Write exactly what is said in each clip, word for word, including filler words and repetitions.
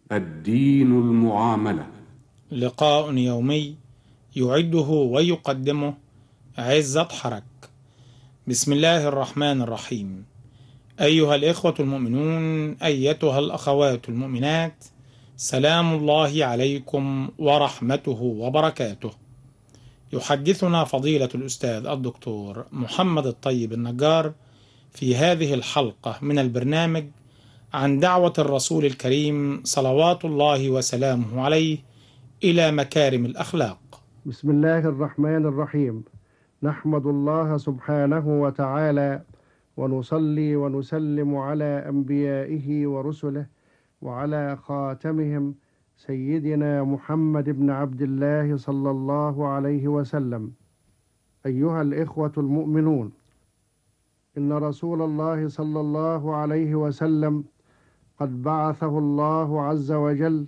الدين المعاملة. لقاء يومي يعده ويقدمه عزت حرك. بسم الله الرحمن الرحيم. أيها الإخوة المؤمنون، أيتها الأخوات المؤمنات، سلام الله عليكم ورحمته وبركاته. يحدثنا فضيلة الأستاذ الدكتور محمد الطيب النجار في هذه الحلقة من البرنامج عن دعوة الرسول الكريم صلوات الله وسلامه عليه إلى مكارم الأخلاق. بسم الله الرحمن الرحيم. نحمد الله سبحانه وتعالى ونصلي ونسلم على أنبيائه ورسله وعلى خاتمهم سيدنا محمد بن عبد الله صلى الله عليه وسلم. أيها الإخوة المؤمنون، إن رسول الله صلى الله عليه وسلم قد بعثه الله عز وجل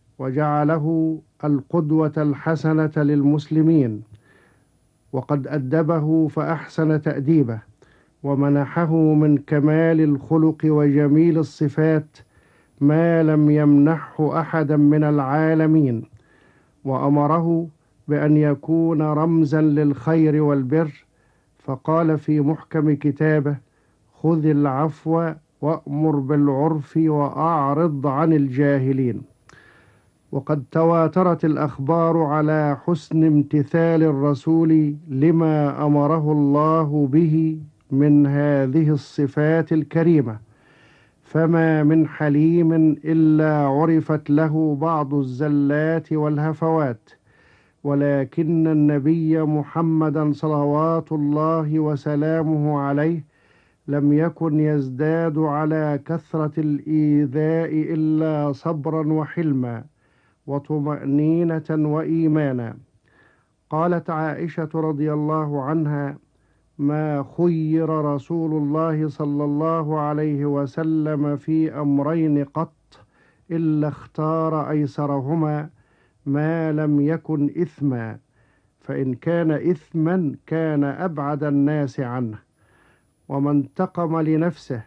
وجعله القدوة الحسنة للمسلمين، وقد أدبه فأحسن تأديبه، ومنحه من كمال الخلق وجميل الصفات ما لم يمنحه أحدا من العالمين، وأمره بأن يكون رمزا للخير والبر، فقال في محكم كتابه: خذ العفو وأمر بالعرف وأعرض عن الجاهلين. وقد تواترت الأخبار على حسن امتثال الرسول لما أمره الله به من هذه الصفات الكريمة، فما من حليم إلا عرفت له بعض الزلات والهفوات، ولكن النبي محمدا صلوات الله وسلامه عليه لم يكن يزداد على كثرة الإيذاء إلا صبرا وحلما وطمأنينة وإيمانا. قالت عائشة رضي الله عنها: ما خير رسول الله صلى الله عليه وسلم في أمرين قط إلا اختار أيسرهما ما لم يكن إثما، فإن كان إثما كان أبعد الناس عنه، وما انتقم لنفسه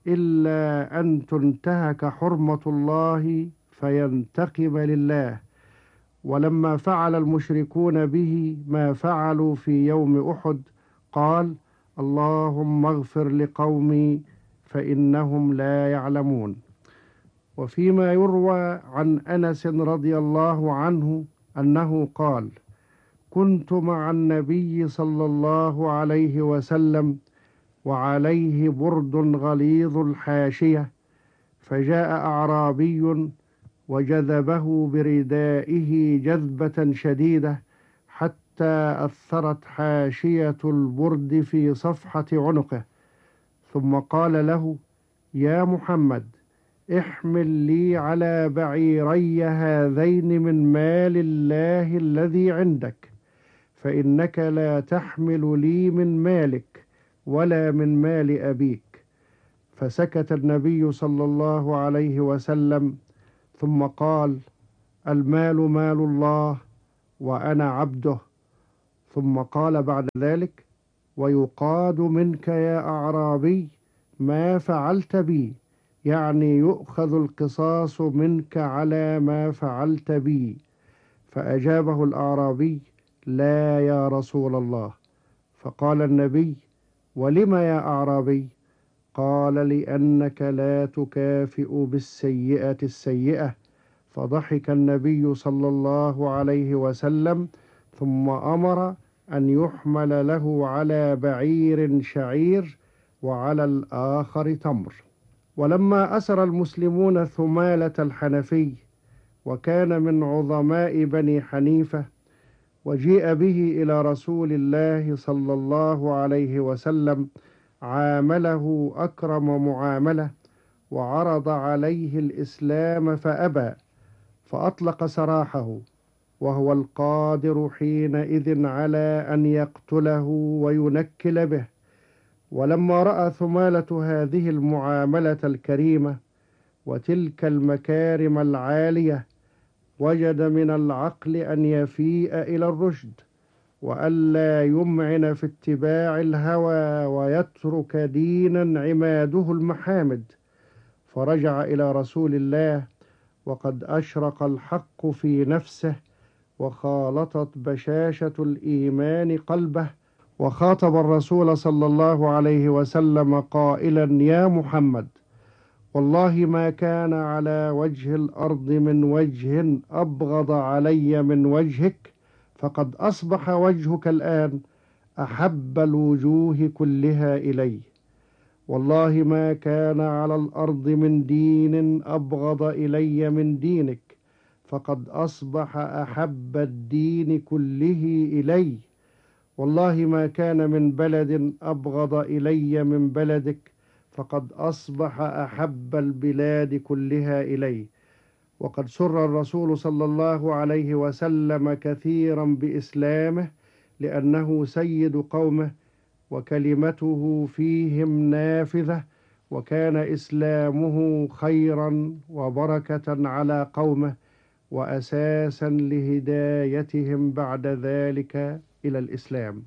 إلا أن تنتهك حرمة الله فينتقم لله. ولما فعل المشركون به ما فعلوا في يوم أحد قال: اللهم اغفر لقومي فإنهم لا يعلمون. وفيما يروى عن أنس رضي الله عنه أنه قال: كنت مع النبي صلى الله عليه وسلم وعليه برد غليظ الحاشية، فجاء أعرابي وجذبه بردائه جذبة شديدة حتى أثرت حاشية البرد في صفحة عنقه، ثم قال له: يا محمد، احمل لي على بعيري هذين من مال الله الذي عندك، فإنك لا تحمل لي من مالك ولا من مال أبيك. فسكت النبي صلى الله عليه وسلم ثم قال: المال مال الله وأنا عبده. ثم قال بعد ذلك: ويقاد منك يا أعرابي ما فعلت بي، يعني يؤخذ القصاص منك على ما فعلت بي. فأجابه الأعرابي: لا يا رسول الله. فقال النبي: ولم يا أعرابي؟ قال: لأنك لا تكافئ بالسيئة السيئة. فضحك النبي صلى الله عليه وسلم ثم أمر أن يحمل له على بعير شعير وعلى الآخر تمر. ولما أسر المسلمون ثمالة الحنفي، وكان من عظماء بني حنيفة، وجيء به إلى رسول الله صلى الله عليه وسلم، عامله أكرم معاملة وعرض عليه الإسلام فأبى، فأطلق سراحه، وهو القادر حينئذ على أن يقتله وينكل به. ولما رأى ثمالة هذه المعاملة الكريمة وتلك المكارم العالية، وجد من العقل أن يفيء إلى الرشد، وألا يمعن في اتباع الهوى ويترك دينا عماده المحامد، فرجع إلى رسول الله وقد أشرق الحق في نفسه، وخالطت بشاشة الإيمان قلبه، وخاطب الرسول صلى الله عليه وسلم قائلا: يا محمد، والله ما كان على وجه الأرض من وجه أبغض علي من وجهك، فقد أصبح وجهك الآن أحب الوجوه كلها إلي. والله ما كان على الأرض من دين أبغض إلي من دينك، فقد أصبح أحب الدين كله إلي. والله ما كان من بلد أبغض إلي من بلدك، فقد أصبح أحب البلاد كلها إلي. وقد سر الرسول صلى الله عليه وسلم كثيرا بإسلامه، لأنه سيد قومه وكلمته فيهم نافذة، وكان إسلامه خيرا وبركة على قومه وأساسا لهدايتهم بعد ذلك إلى الإسلام.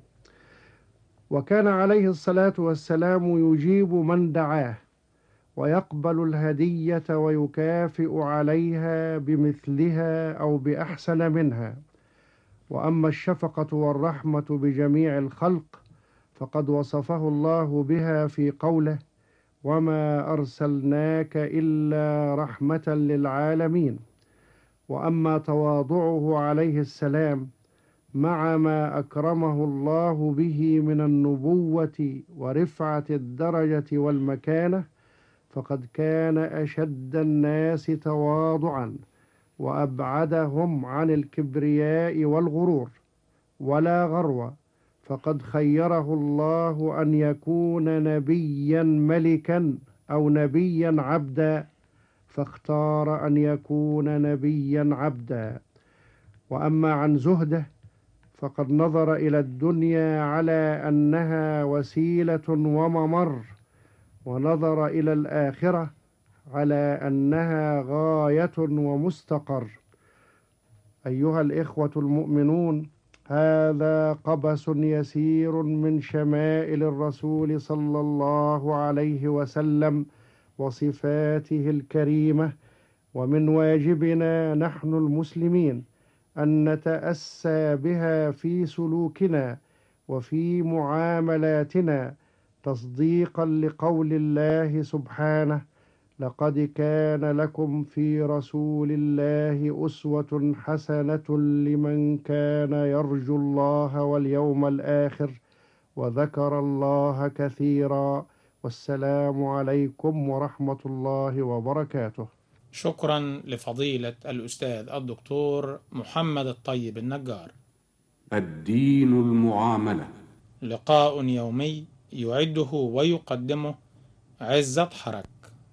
وكان عليه الصلاة والسلام يجيب من دعاه، ويقبل الهدية ويكافئ عليها بمثلها أو بأحسن منها. وأما الشفقة والرحمة بجميع الخلق فقد وصفه الله بها في قوله: وما أرسلناك إلا رحمة للعالمين. وأما تواضعه عليه السلام مع ما أكرمه الله به من النبوة ورفعة الدرجة والمكانة، فقد كان أشد الناس تواضعا وأبعدهم عن الكبرياء والغرور، ولا غرو، فقد خيره الله أن يكون نبيا ملكا أو نبيا عبدا، فاختار أن يكون نبيا عبدا. وأما عن زهده فقد نظر إلى الدنيا على أنها وسيلة وممر، ونظر إلى الآخرة على أنها غاية ومستقر. أيها الإخوة المؤمنون، هذا قبس يسير من شمائل الرسول صلى الله عليه وسلم وصفاته الكريمة. ومن واجبنا نحن المسلمين أن نتأسى بها في سلوكنا وفي معاملاتنا، تصديقا لقول الله سبحانه: لقد كان لكم في رسول الله أسوة حسنة لمن كان يرجو الله واليوم الآخر وذكر الله كثيرا. والسلام عليكم ورحمة الله وبركاته. شكرا لفضيلة الأستاذ الدكتور محمد الطيب النجار. الدين المعاملة، لقاء يومي يعده ويقدمه عزت حرك.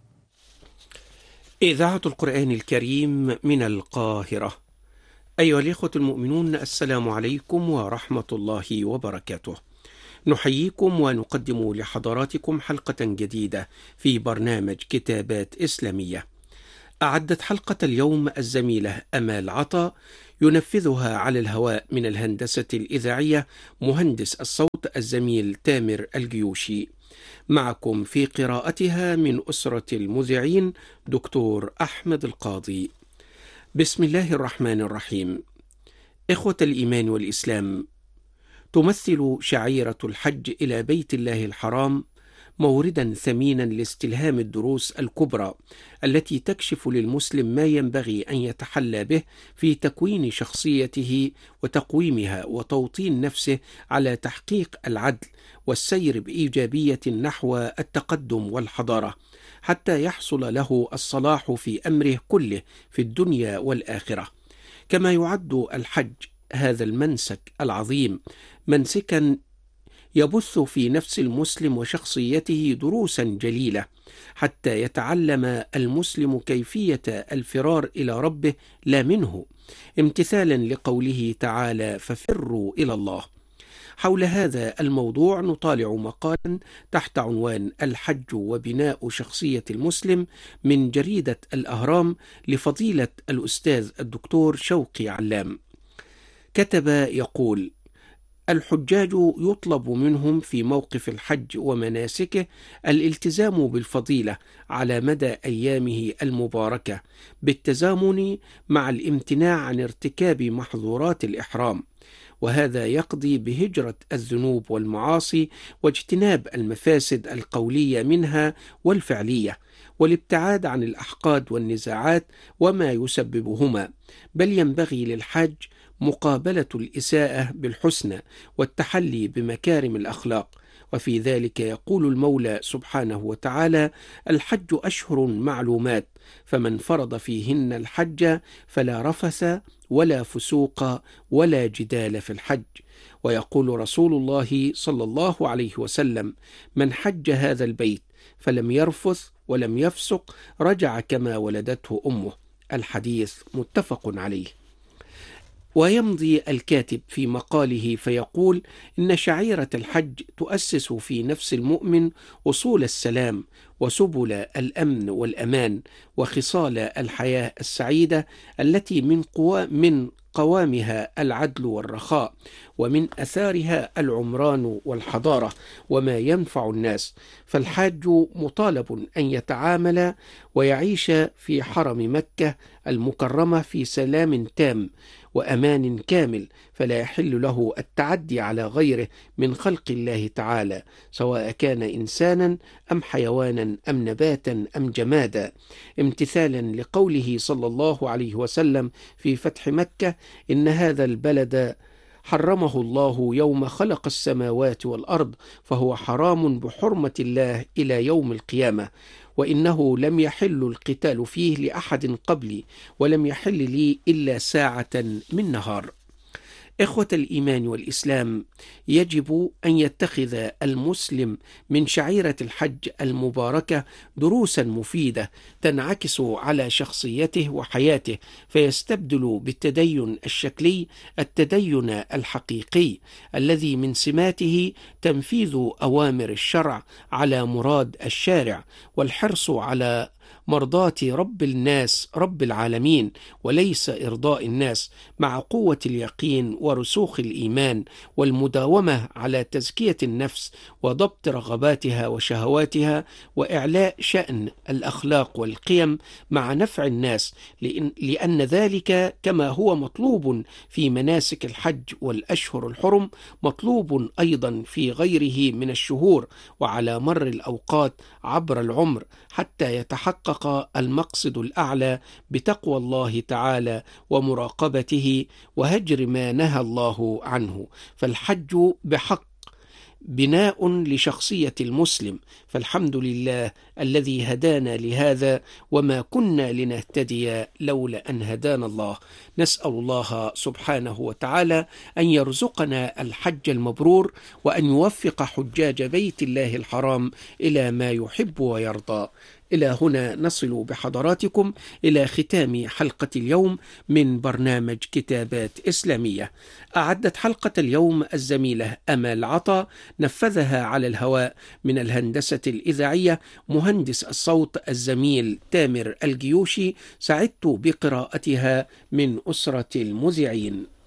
إذاعة القرآن الكريم من القاهرة. أيها الإخوة المؤمنون، السلام عليكم ورحمة الله وبركاته. نحييكم ونقدم لحضراتكم حلقة جديدة في برنامج كتابات إسلامية. أعدت حلقة اليوم الزميلة أمال عطا، ينفذها على الهواء من الهندسة الإذاعية مهندس الصوت الزميل تامر الجيوشي. معكم في قراءتها من أسرة المذيعين دكتور أحمد القاضي. بسم الله الرحمن الرحيم. إخوة الإيمان والإسلام، تمثل شعيرة الحج إلى بيت الله الحرام موردا ثمينا لاستلهام الدروس الكبرى التي تكشف للمسلم ما ينبغي أن يتحلى به في تكوين شخصيته وتقويمها وتوطين نفسه على تحقيق العدل والسير بإيجابية نحو التقدم والحضارة، حتى يحصل له الصلاح في أمره كله في الدنيا والآخرة. كما يعد الحج هذا المنسك العظيم منسكا يبث في نفس المسلم وشخصيته دروسا جليلة، حتى يتعلم المسلم كيفية الفرار إلى ربه لا منه، امتثالا لقوله تعالى: ففروا إلى الله. حول هذا الموضوع نطالع مقالا تحت عنوان الحج وبناء شخصية المسلم من جريدة الأهرام لفضيلة الأستاذ الدكتور شوقي علام. كتب يقول: الحجاج يطلب منهم في موقف الحج ومناسكه الالتزام بالفضيلة على مدى أيامه المباركة بالتزامن مع الامتناع عن ارتكاب محظورات الإحرام، وهذا يقضي بهجرة الذنوب والمعاصي واجتناب المفاسد القولية منها والفعلية، والابتعاد عن الأحقاد والنزاعات وما يسببهما، بل ينبغي للحاج مقابلة الإساءة بالحسنى والتحلي بمكارم الأخلاق. وفي ذلك يقول المولى سبحانه وتعالى: الحج أشهر معلومات، فمن فرض فيهن الحج فلا رفث ولا فسوق ولا جدال في الحج. ويقول رسول الله صلى الله عليه وسلم: من حج هذا البيت فلم يرفث ولم يفسق رجع كما ولدته أمه. الحديث متفق عليه. ويمضي الكاتب في مقاله فيقول: إن شعيرة الحج تؤسس في نفس المؤمن أصول السلام وسبل الأمن والأمان وخصال الحياة السعيدة التي من قوى من قوامها العدل والرخاء، ومن أثارها العمران والحضارة وما ينفع الناس. فالحاج مطالب أن يتعامل ويعيش في حرم مكة المكرمة في سلام تام وأمان كامل، فلا يحل له التعدي على غيره من خلق الله تعالى، سواء كان إنسانا أم حيوانا أم نباتا أم جمادا، امتثالا لقوله صلى الله عليه وسلم في فتح مكة: إن هذا البلد حرمه الله يوم خلق السماوات والأرض، فهو حرام بحرمة الله إلى يوم القيامة، وإنه لم يحل القتال فيه لأحد قبلي، ولم يحل لي إلا ساعة من نهار. إخوة الإيمان والإسلام، يجب أن يتخذ المسلم من شعيرة الحج المباركة دروسا مفيدة تنعكس على شخصيته وحياته، فيستبدل بالتدين الشكلي التدين الحقيقي الذي من سماته تنفيذ أوامر الشرع على مراد الشارع، والحرص على مرضاة رب الناس رب العالمين وليس إرضاء الناس، مع قوة اليقين ورسوخ الإيمان والمداومة على تزكية النفس وضبط رغباتها وشهواتها وإعلاء شأن الأخلاق والقيم مع نفع الناس، لأن, لأن ذلك كما هو مطلوب في مناسك الحج والأشهر الحرم مطلوب أيضا في غيره من الشهور وعلى مر الأوقات عبر العمر، حتى يتحقق المقصد الأعلى بتقوى الله تعالى ومراقبته وهجر ما نهى الله عنه. فالحج بحق بناء لشخصية المسلم، فالحمد لله الذي هدانا لهذا، وما كنا لنهتدي لولا أن هدانا الله. نسأل الله سبحانه وتعالى أن يرزقنا الحج المبرور، وأن يوفق حجاج بيت الله الحرام إلى ما يحب ويرضى. إلى هنا نصل بحضراتكم إلى ختام حلقة اليوم من برنامج كتابات إسلامية. أعدت حلقة اليوم الزميلة أمال عطا، نفذها على الهواء من الهندسة الإذاعية مهندس الصوت الزميل تامر الجيوشي، سعدت بقراءتها من أسرة المذيعين.